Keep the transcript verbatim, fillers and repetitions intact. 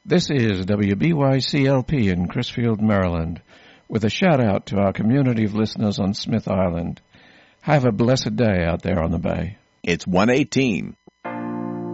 This is W B Y C L P in Crisfield, Maryland, with a shout-out to our community of listeners on Smith Island. Have a blessed day out there on the bay. It's one eighteen.